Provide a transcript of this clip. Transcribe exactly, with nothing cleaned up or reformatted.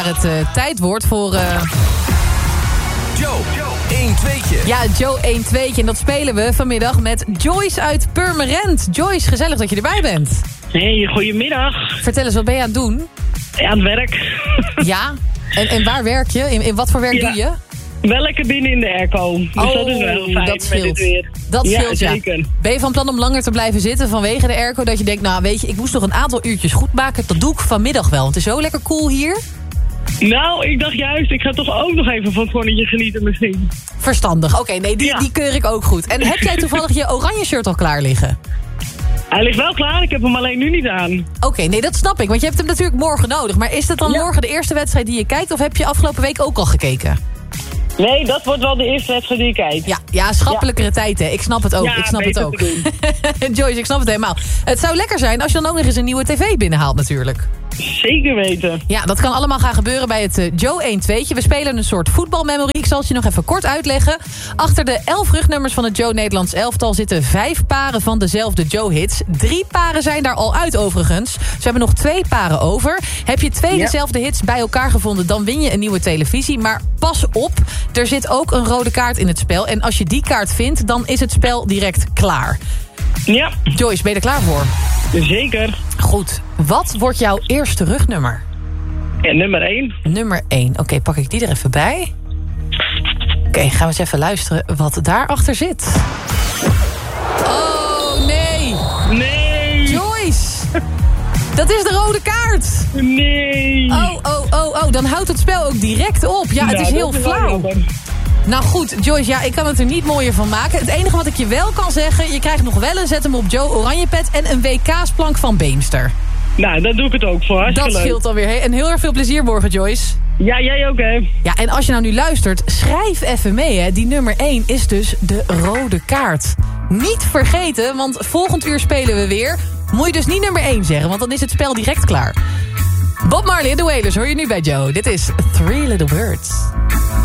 Het uh, tijd wordt voor... Uh... Joe, één tweetje. Ja, Joe één tweetje. En dat spelen we vanmiddag met Joyce uit Purmerend. Joyce, gezellig dat je erbij bent. Hey, goedemiddag. Vertel eens, wat ben je aan het doen? Aan het werk. Ja? En, en waar werk je? In, in wat voor werk ja. doe je? Welke binnen in de airco. Dus oh, dat is wel heel fijn dat scheelt. met dit weer. Dat ja, scheelt, ja. Zeker. Ben je van plan om langer te blijven zitten vanwege de airco? Dat je denkt, nou weet je, ik moest nog een aantal uurtjes goed maken. Dat doe ik vanmiddag wel, want het is zo lekker cool hier. Nou, ik dacht juist, ik ga toch ook nog even van het zonnetje genieten misschien. Verstandig, oké, okay, nee, die, ja. die keur ik ook goed. En heb jij toevallig je oranje shirt al klaar liggen? Hij ligt wel klaar, ik heb hem alleen nu niet aan. Oké, okay, nee, dat snap ik, want je hebt hem natuurlijk morgen nodig. Maar is dat dan ja. morgen de eerste wedstrijd die je kijkt? Of heb je afgelopen week ook al gekeken? Nee, dat wordt wel de eerste wedstrijd die ik kijk. Ja, ja schappelijkere ja. tijd, hè. Ik snap het ook, ja, ik snap het ook. Joyce, ik snap het helemaal. Het zou lekker zijn als je dan ook nog eens een nieuwe tv binnenhaalt natuurlijk. Zeker weten. Ja, dat kan allemaal gaan gebeuren bij het uh, Joe één tweetje. We spelen een soort voetbalmemory. Ik zal het je nog even kort uitleggen. Achter de elf rugnummers van het Joe Nederlands elftal zitten vijf paren van dezelfde Joe-hits. Drie paren zijn daar al uit overigens. Dus we hebben nog twee paren over. Heb je twee ja. dezelfde hits bij elkaar gevonden, dan win je een nieuwe televisie. Maar pas op, er zit ook een rode kaart in het spel. En als je die kaart vindt, dan is het spel direct klaar. Ja. Joyce, ben je er klaar voor? Zeker. Goed. Wat wordt jouw eerste rugnummer? Ja, nummer één. Nummer één. Oké, okay, pak ik die er even bij. Oké, okay, gaan we eens even luisteren wat daarachter zit. Oh, nee. Nee. Joyce. Dat is de rode kaart. Nee. Oh, oh, oh, oh. Dan houdt het spel ook direct op. Ja, het nou, is heel flauw. Nou goed, Joyce, ja, ik kan het er niet mooier van maken. Het enige wat ik je wel kan zeggen, je krijgt nog wel een zet hem op Joe Oranjepet en een W K'splank van Beemster. Nou, daar doe ik het ook voor. Dat scheelt alweer. Hey. En heel erg veel plezier morgen, Joyce. Ja, jij ook, hè. Ja, en als je nou nu luistert, schrijf even mee, hè. Die nummer één is dus de rode kaart. Niet vergeten, want volgend uur spelen we weer. Moet je dus niet nummer één zeggen, want dan is het spel direct klaar. Bob Marley en The Wailers hoor je nu bij Joe. Dit is Three Little Birds.